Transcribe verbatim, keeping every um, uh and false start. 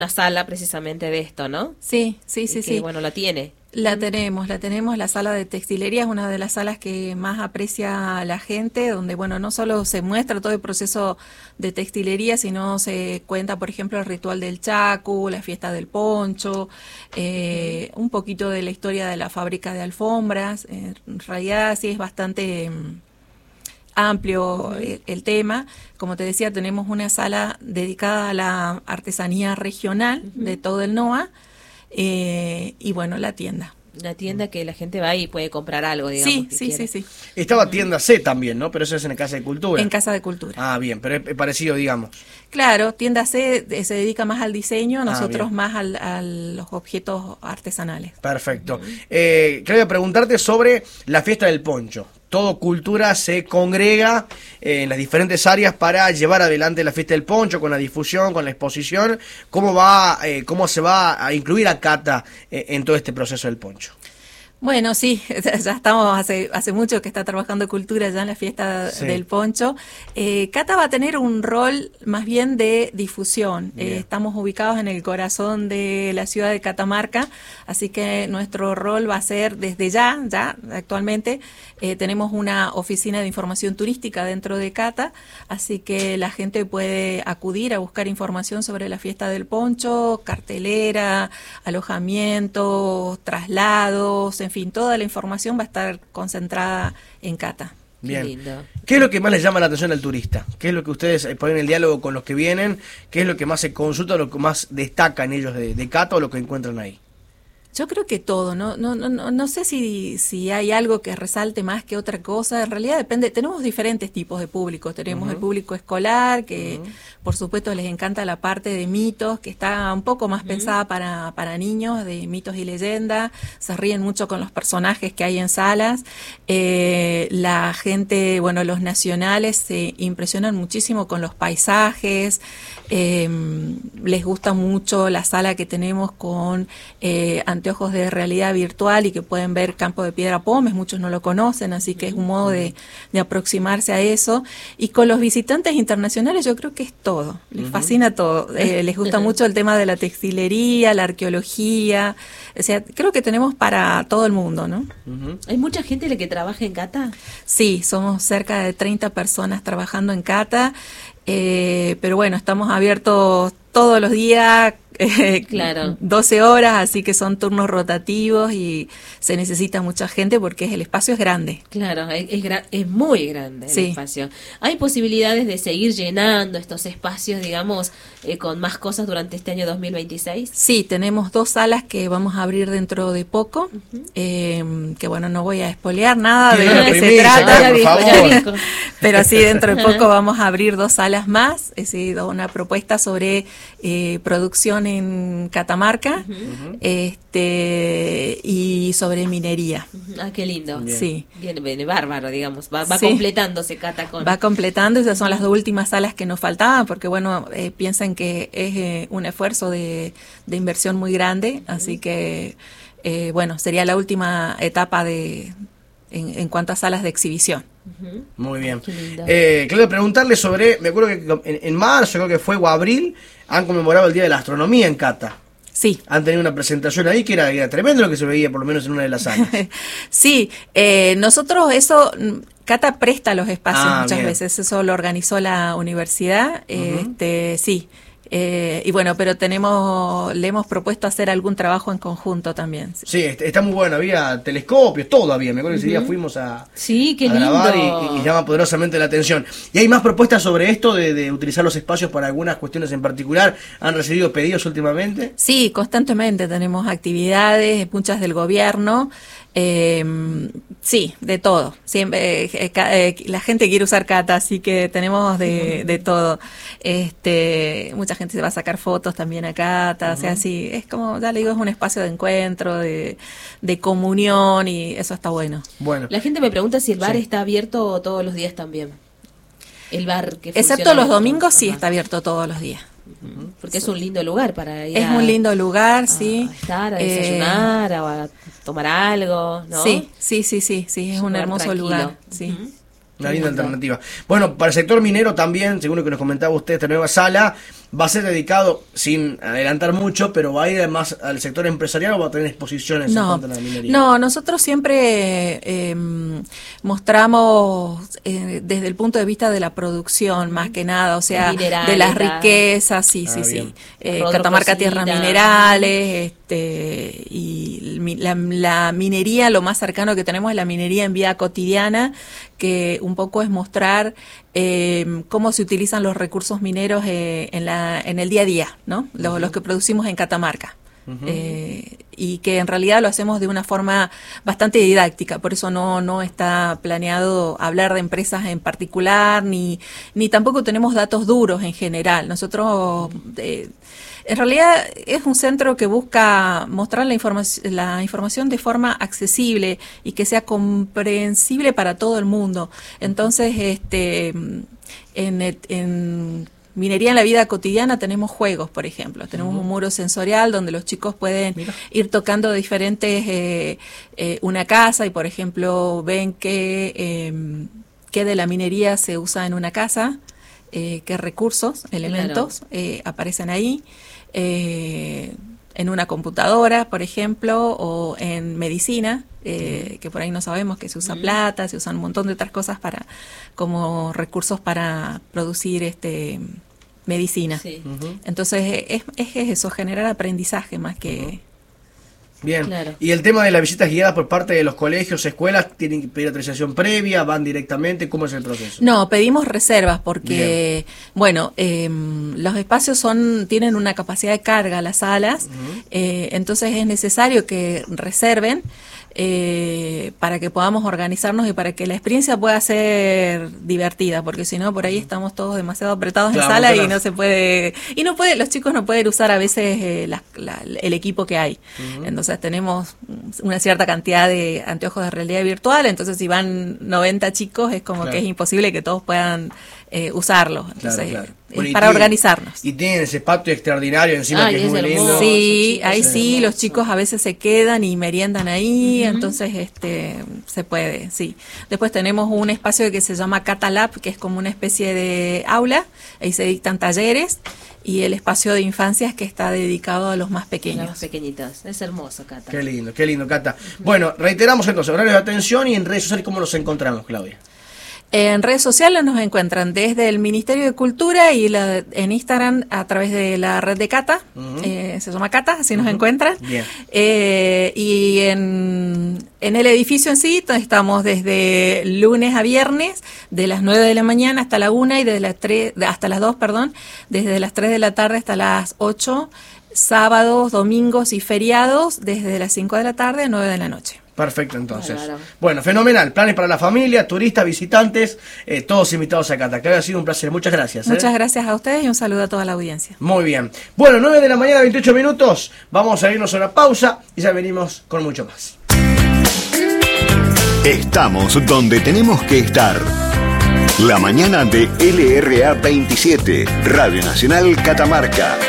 una sala precisamente de esto, ¿no? Sí, sí, Y sí, que, sí. bueno, la tiene. La tenemos, la tenemos, la sala de textilería es una de las salas que más aprecia la gente, donde, bueno, no solo se muestra todo el proceso de textilería, sino se cuenta, por ejemplo, el ritual del chacu, la fiesta del poncho, eh, un poquito de la historia de la fábrica de alfombras. En realidad sí es bastante mm, amplio Uh-huh. el, el tema. Como te decía, tenemos una sala dedicada a la artesanía regional Uh-huh. de todo el N O A. Eh, y bueno, la tienda. Una tienda que la gente va y puede comprar algo, digamos. Sí, que sí, quiere. sí, sí. Estaba tienda C también, ¿no? Pero eso es en la Casa de Cultura. En Casa de Cultura. Ah, bien, pero es es parecido, digamos. Claro, tienda C eh, se dedica más al diseño, Ah, nosotros bien. más al- a los objetos artesanales. Perfecto. Eh, quería preguntarte sobre la fiesta del poncho. Todo Cultura se congrega eh, en las diferentes áreas para llevar adelante la fiesta del poncho, con la difusión, con la exposición. ¿Cómo va, eh, cómo se va a incluir a Cata eh, en todo este proceso del poncho? Bueno, sí, ya estamos hace hace mucho que está trabajando Cultura ya en la fiesta Sí. del poncho. Eh, Cata va a tener un rol más bien de difusión. Eh, Bien. estamos ubicados en el corazón de la ciudad de Catamarca, así que nuestro rol va a ser desde ya, ya actualmente eh, tenemos una oficina de información turística dentro de Cata, así que la gente puede acudir a buscar información sobre la fiesta del poncho, cartelera, alojamiento, traslados, en fin, toda la información va a estar concentrada en Cata. Qué Bien. lindo. ¿Qué es lo que más les llama la atención al turista? ¿Qué es lo que ustedes eh, ponen en el diálogo con los que vienen? ¿Qué es lo que más se consulta, lo que más destacan ellos de, de Cata o lo que encuentran ahí? Yo creo que todo, no no no no, no sé si, si hay algo que resalte más que otra cosa, en realidad depende, tenemos diferentes tipos de públicos, tenemos Uh-huh. el público escolar, que Uh-huh. por supuesto les encanta la parte de mitos, que está un poco más Uh-huh. pensada para, para niños, de mitos y leyendas, se ríen mucho con los personajes que hay en salas, eh, la gente, bueno, los nacionales se impresionan muchísimo con los paisajes, eh, les gusta mucho la sala que tenemos con eh, anteojos de realidad virtual y que pueden ver Campo de Piedra Pómez, muchos no lo conocen, así que es un modo de, de aproximarse a eso. Y con los visitantes internacionales yo creo que es todo, les Ujú. fascina todo, eh, les gusta mucho el tema de la textilería, la arqueología, o sea, creo que tenemos para todo el mundo, ¿no? Uh-huh. ¿Hay mucha gente la que trabaja en Cata? Sí, somos cerca de treinta personas trabajando en Cata, eh, pero bueno, estamos abiertos todos los días, eh, Claro. doce horas, así que son turnos rotativos y se necesita mucha gente porque el espacio es grande. Claro, es, es, gra- es muy grande el Sí. espacio. ¿Hay posibilidades de seguir llenando estos espacios, digamos, eh, con más cosas durante este año dos mil veintiséis? Sí, tenemos dos salas que vamos a abrir dentro de poco, Ujú. eh, que bueno, no voy a espolear nada de Tiene lo la que se primicia, trata. por Ya dijo, favor. ya dijo. Pero sí, dentro de poco vamos a abrir dos salas más. He sido una propuesta sobre eh, producción en Catamarca, Ujú. este y sobre minería. Ujú. Ah, qué lindo. Bien. Sí, Bien, bien, bárbaro, digamos. Va, va Sí. completándose Cata con... va completando. Esas son las dos últimas salas que nos faltaban, porque bueno, eh, piensan que es eh, un esfuerzo de, de inversión muy grande, así que eh, bueno, sería la última etapa de en, en cuanto a salas de exhibición. Ujú. Muy bien. Qué lindo. Eh, quiero preguntarle sobre, me acuerdo que en, en marzo, creo que fue, o abril, han conmemorado el Día de la Astronomía en Cata. Sí. Han tenido una presentación ahí que era, era tremendo lo que se veía, por lo menos en una de las salas. Sí, eh, nosotros eso, mm, Cata presta los espacios Ah, muchas bien. veces, eso lo organizó la universidad, Ujú. este, sí, eh, y bueno, pero tenemos, le hemos propuesto hacer algún trabajo en conjunto también. Sí. Sí, est- está muy bueno, había telescopios, todo había. Me acuerdo que ese día Ujú. fuimos a, Sí, qué a grabar lindo. y, y llama poderosamente la atención. ¿Y hay más propuestas sobre esto de, de utilizar los espacios para algunas cuestiones en particular? ¿Han recibido pedidos últimamente? Sí, constantemente tenemos actividades, muchas del gobierno, eh, sí, de todo. Siempre, eh, ca- eh, la gente quiere usar Cata, así que tenemos de, de todo. Este, mucha gente se va a sacar fotos también a Cata, o sea, sí, es como, ya le digo, es un espacio de encuentro, de, de comunión y eso está bueno. Bueno, La gente me pregunta si el bar Sí. está abierto todos los días también. El bar que Excepto funciona los dentro. domingos, sí Ajá. está abierto todos los días. Ujú. Porque es un lindo lugar para ir Es a, un lindo lugar, a sí. estar, a Eh, desayunar, o a tomar algo, ¿no? Sí, sí, sí, sí, sí, es un lugar hermoso tranquilo. lugar, sí. Ujú. una Qué linda lindo. alternativa. Bueno, para el sector minero también, según lo que nos comentaba usted, esta nueva sala, va a ser dedicado, sin adelantar mucho, pero va a ir además al sector empresarial o va a tener exposiciones no, en cuanto a la minería. No, nosotros siempre eh, mostramos eh, desde el punto de vista de la producción, más que nada, o sea, Mineral, de las la... riquezas, sí, ah, sí, bien. sí. Eh, Rodro Catamarca, Cosita. tierras minerales, este, y la, la minería, lo más cercano que tenemos es la minería en vida cotidiana, que un poco es mostrar eh, cómo se utilizan los recursos mineros eh, en, la, en el día a día, ¿no? Los, uh-huh. los que producimos en Catamarca. Uh-huh. Eh, y que en realidad lo hacemos de una forma bastante didáctica, por eso no, no está planeado hablar de empresas en particular, ni, ni tampoco tenemos datos duros en general. Nosotros, eh, en realidad, es un centro que busca mostrar la, informa- la información de forma accesible y que sea comprensible para todo el mundo. Entonces, este, en, en minería en la vida cotidiana tenemos juegos, por ejemplo. Tenemos uh-huh. un muro sensorial donde los chicos pueden Mira. ir tocando diferentes, eh, eh, una casa y, por ejemplo, ven que, eh, qué de la minería se usa en una casa, eh, qué recursos, elementos claro. eh, aparecen ahí. Eh, en una computadora, por ejemplo, o en medicina, eh, que por ahí no sabemos que se usa plata, se usan un montón de otras cosas para como recursos para producir este medicina. Sí. Uh-huh. Entonces es, es eso, generar aprendizaje más que... Uh-huh. Bien, claro. Y el tema de las visitas guiadas por parte de los colegios, escuelas, ¿tienen que pedir autorización previa? ¿Van directamente? ¿Cómo es el proceso? No, pedimos reservas porque, Bien. bueno, eh, los espacios son tienen una capacidad de carga, las salas, uh-huh. eh, entonces es necesario que reserven eh, para que podamos organizarnos y para que la experiencia pueda ser divertida, porque si no, por ahí estamos todos demasiado apretados claro, en sala claro. y no se puede, y no puede, los chicos no pueden usar a veces eh, la, la, el equipo que hay. Uh-huh. Entonces tenemos una cierta cantidad de anteojos de realidad virtual, entonces si van noventa chicos es como claro. que es imposible que todos puedan eh, usarlo. Entonces, claro, claro. Bueno, es para tiene, organizarnos. Y tienen ese patio extraordinario encima Ay, que es, es muy lindo. Sí, chicos, ahí sí, hermoso. Los chicos a veces se quedan y meriendan ahí, uh-huh. entonces este se puede, sí. Después tenemos un espacio que se llama Catalab, que es como una especie de aula, ahí se dictan talleres, y el espacio de infancias que está dedicado a los más pequeños. Los más pequeñitos, es hermoso, Cata. Qué lindo, qué lindo, Cata. Uh-huh. Bueno, reiteramos entonces, horarios de atención y en redes sociales, ¿cómo nos encontramos, Claudia? En redes sociales nos encuentran desde el Ministerio de Cultura y la, en Instagram a través de la red de Cata, uh-huh. eh, se llama Cata, así uh-huh. nos encuentran. Bien. Eh, y en, en el edificio en sí estamos desde lunes a viernes, de las nueve de la mañana hasta la una y desde las tres, hasta las dos, perdón, desde las tres de la tarde hasta las ocho, sábados, domingos y feriados desde las cinco de la tarde a nueve de la noche. Perfecto, entonces. Claro. Bueno, fenomenal. Planes para la familia, turistas, visitantes, eh, todos invitados a Cata. Que ha sido un placer. Muchas gracias. Muchas ¿eh? gracias a ustedes y un saludo a toda la audiencia. Muy bien. Bueno, nueve de la mañana, veintiocho minutos. Vamos a irnos a una pausa y ya venimos con mucho más. Estamos donde tenemos que estar. La mañana de L R A veintisiete, Radio Nacional Catamarca.